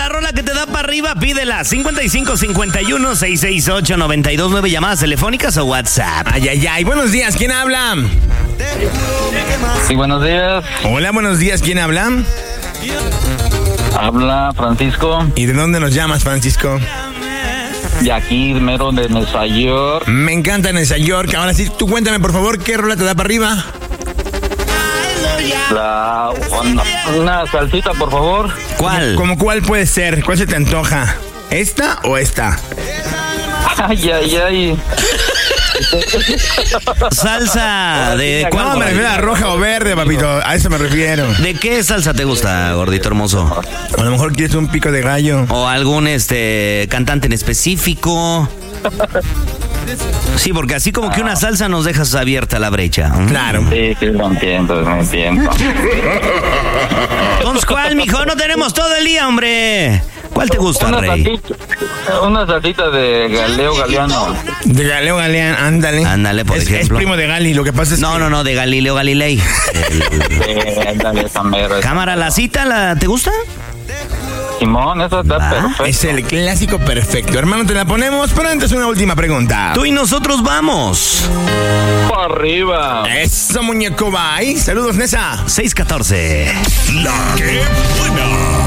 la rola que te da para arriba, pídela. 5551-668-929. Llamadas telefónicas o WhatsApp. Ay. Buenos días, ¿quién habla? Sí, buenos días. Hola, buenos días, ¿quién habla? Habla Francisco. ¿Y de dónde nos llamas, Francisco? De aquí, mero de Nueva York. Me encanta Nueva York. Ahora sí, tú cuéntame, por favor, ¿qué rola te da para arriba? Una salsita, por favor. ¿Cuál? ¿Cómo cuál puede ser? ¿Cuál se te antoja? ¿Esta o esta? Ay. Salsa de ¿cuál? No, me refiero a roja o verde, papito. A eso me refiero. ¿De qué salsa te gusta, gordito hermoso? A lo mejor quieres un pico de gallo. ¿O algún cantante en específico? Sí, porque así como que una salsa nos dejas abierta la brecha. Claro. Sí, lo entiendo. Entonces, ¿cuál, mijo? No tenemos todo el día, hombre. ¿Cuál te gusta, Rey? Una salsita de Galileo Galeano. De Galileo Galeano, ándale. Ándale, por ejemplo. Es primo de Gali, lo que pasa es que... No, de Galileo Galilei. Ándale, esa mera. Cámara, ¿la cita te gusta? Simón, eso está perfecto. Es el clásico perfecto. Hermano, te la ponemos, pero antes una última pregunta. Tú y nosotros vamos. Para arriba. Eso, muñeco, bye. Saludos, Nesa. 614. La que buena.